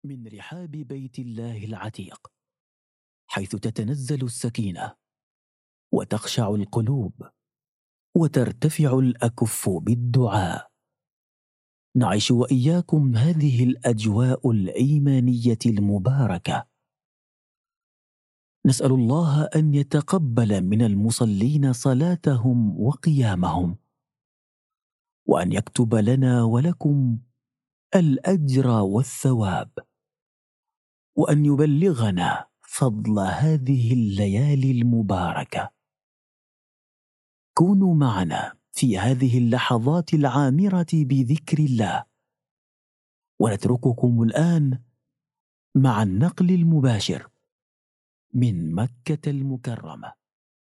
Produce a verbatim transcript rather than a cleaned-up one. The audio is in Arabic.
من رحاب بيت الله العتيق، حيث تتنزل السكينة وتخشع القلوب وترتفع الأكف بالدعاء. نعيش وإياكم هذه الأجواء الإيمانية المباركة. نسأل الله أن يتقبل من المصلين صلاتهم وقيامهم، وأن يكتب لنا ولكم الأجر والثواب، وأن يبلغنا فضل هذه الليالي المباركة. كونوا معنا في هذه اللحظات العامرة بذكر الله، ونترككم الآن مع النقل المباشر من مكة المكرمة.